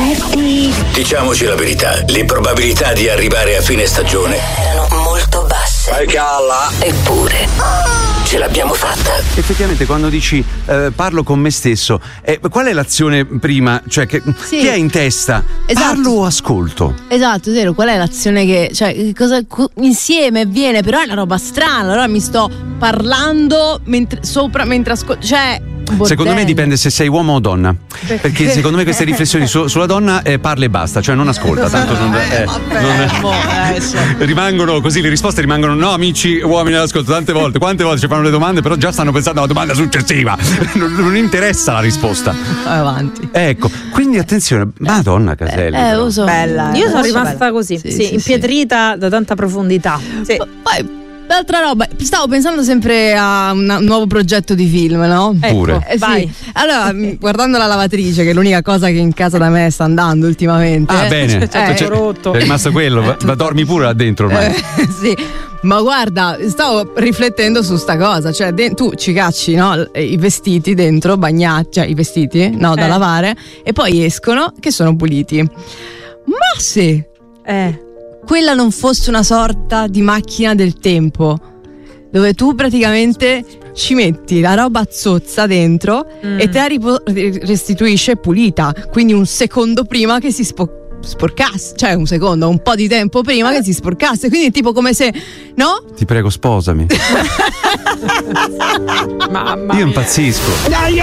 Sì. Diciamoci la verità, le probabilità di arrivare a fine stagione Erano molto basse. Vai calla! Eppure ce l'abbiamo fatta. Effettivamente quando dici parlo con me stesso, qual è l'azione prima? Cioè che hai in testa? Esatto. Parlo o ascolto? Esatto, vero, qual è l'azione che, cioè, insieme avviene, però è una roba strana, allora mi sto parlando mentre ascolto, cioè Secondo me dipende se sei uomo o donna, perché secondo me queste riflessioni sulla donna parla e basta, cioè non ascolta, tanto rimangono così, le risposte rimangono no amici uomini ascolto quante volte ci fanno le domande però già stanno pensando alla domanda successiva, non interessa la risposta. Avanti. Ecco, quindi attenzione, Madonna Caselli. Bella. Io sono rimasta così, impietrita da tanta profondità. Sì. Poi l'altra roba, stavo pensando sempre a un nuovo progetto di film, no? Pure. Vai. Allora, guardando la lavatrice, che è l'unica cosa che in casa da me sta andando ultimamente. Ah, bene. Rotto. È rimasto quello, ma dormi pure là dentro ormai. Sì. Ma guarda, stavo riflettendo su sta cosa, cioè tu ci cacci, no, i vestiti dentro bagnati, cioè i vestiti, no, da lavare, e poi escono che sono puliti. Ma se quella non fosse una sorta di macchina del tempo, dove tu praticamente ci metti la roba zozza dentro e te la restituisce pulita, quindi un secondo prima che si sporcasse, cioè un po' di tempo prima che si sporcasse, quindi tipo come se, no? Ti prego, sposami. Mamma Io impazzisco. Dai,